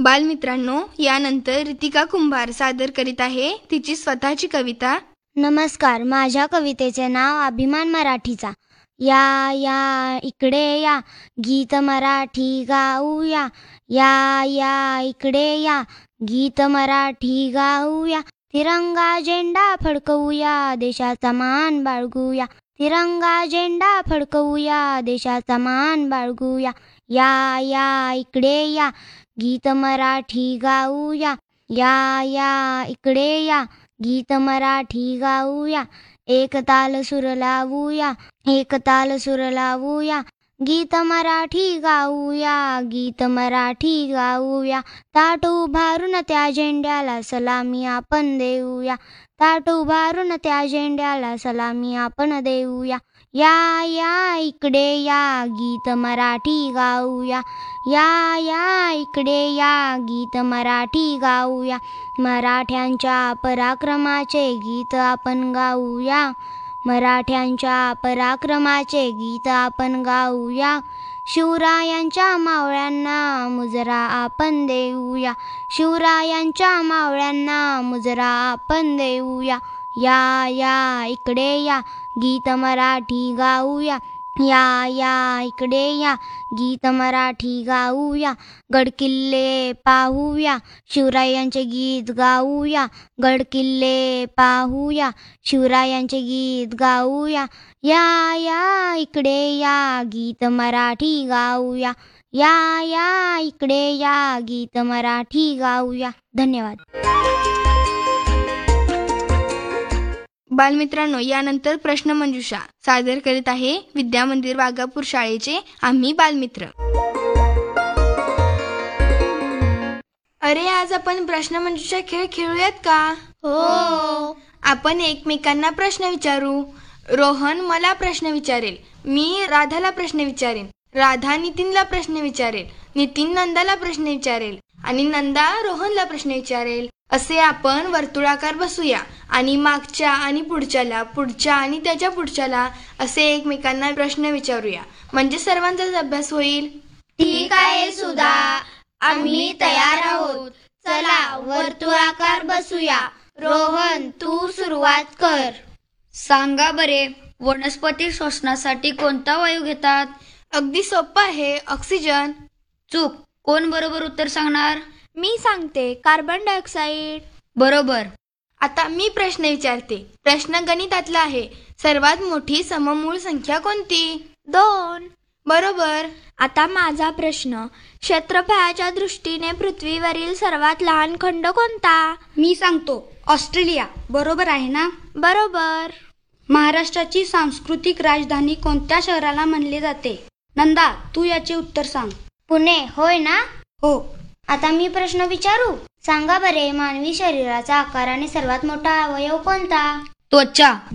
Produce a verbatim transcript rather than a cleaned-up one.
बालमित्रांनो, यानंतर रितिका कुंभार सादर करीत आहे तिची स्वतःची कविता. नमस्कार, माझ्या कवितेचे नाव अभिमान मराठीचा. या या इकडे या, गीत मराठी गाऊया. या या इकडे या, गीत मराठी गाऊया. तिरंगा झेंडा फडकवूया, देशाचा मान बाळगूया. तिरंगा झेंडा फडकवूया, देशाचा मान बाळगूया. या या इकडे या, गीत मराठी गाऊया. या या इकडे या, गीत मराठी गाऊया. एक ताल सूर लावूया, एक ताल सूर लावूया. गीत मराठी गाऊया, गीत मराठी गाऊया. ताट उभारून त्या झेंड्याला सलामी आपण देऊया. ताट उभारून त्या झेंड्याला सलामी आपण देऊया. या या इकडे या, गीत मराठी गाऊया. या या इकडे या, गीत मराठी गाऊया. मराठ्यांच्या पराक्रमाचे गीत आपण गाऊया. मराठ्यांच्या पराक्रमाचे गीत आपण गाऊया. शिवरायांच्या मावळ्यांना मुजरा आपण देऊया. शिवरायांच्या मावळ्यांना मुजरा आपण देऊया. या या इकडे या, गीत मराठी गाऊया. या या इकडे या, गीत मराठी गाऊया. गडकिल्ले पाहूया, शिवरायांचे गीत गाऊया. गडकिल्ले पाहूया, शिवरायांचे गीत गाऊया. या या इकडे या, गीत मराठी गाऊया. या या इकडे या, गीत मराठी गाऊया. धन्यवाद. बालमित्रांनो, यानंतर प्रश्न मंजुषा सादर करीत आहे विद्यामंदिर वाघापूर शाळेचे आम्ही बालमित्र. अरे, आज आपण प्रश्न मंजुषा खेळ खेळूयात का? हो. आपण एकमेकांना प्रश्न विचारू. रोहन मला प्रश्न विचारेल, मी राधाला प्रश्न विचारेन. राधा नितीनला प्रश्न विचारेल, नितीन नंदाला प्रश्न विचारेल आणि नंदा रोहनला प्रश्न विचारेल. असे आपण वर्तुळाकार बसूया आणि मागच्या आणि पुढच्याला, पुढच्या आणि त्याच्या पुढच्याला असे एकमेकांना प्रश्न विचारूया. म्हणजे सर्वांचाच अभ्यास होईल. ठीक आहे सुधा, आम्ही तयार आहोत. चला वर्तुळाकार बसूया. रोहन, तू सुरुवात कर. सांगा बरे, वनस्पती श्वसनासाठी कोणता वायू घेतात? अगदी सोपं आहे, ऑक्सिजन. चूक. कोण बरोबर उत्तर सांगणार? मी सांगते, कार्बन डायऑक्साईड. बरोबर. आता मी प्रश्न विचारते. प्रश्न गणितातला आहे. सर्वात मोठी सममूळ संख्या कोणती? दोन. बरोबर. आता माझा प्रश्न, क्षेत्रफळाच्या दृष्टीने पृथ्वीवरील सर्वात लहान खंड कोणता? मी सांगतो, ऑस्ट्रेलिया. बरोबर आहे ना? बरोबर. महाराष्ट्राची सांस्कृतिक राजधानी कोणत्या शहराला म्हणले जाते? नंदा, तू याचे उत्तर सांग. पुणे. होय ना? हो. आता मी प्रश्न विचारू. सांगा बरे, मानवी शरीराचा आकाराने सर्वात मोठा अवयव कोणता? त्वचा.